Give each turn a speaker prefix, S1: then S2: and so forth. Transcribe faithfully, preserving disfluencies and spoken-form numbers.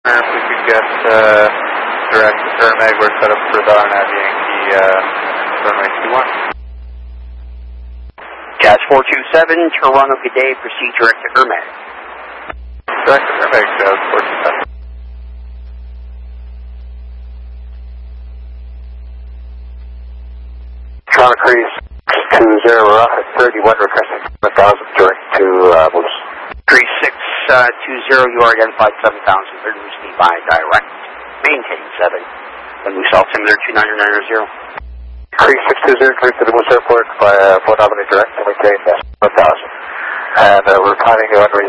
S1: If we could get uh, direct to Ermeg, we're set up for the R N A V Yankee uh, runway two one.
S2: Jazz four two seven, Toronto, good day, proceed direct to Ermeg.
S1: Direct to Ermeg, Jazz four two seven.
S3: Toronto Crease two zero, thirty-one, requesting one thousand direct to uh, Moose.
S2: Crease six two zero, you are identified seven thousand, third Moose by direct. Maintain seven, the Moose altimeter two nine nine zero.
S3: Crease six two zero, clear to the Moose Airport by uh, Port Albany direct to maintain uh, one thousand. And uh, we're planning on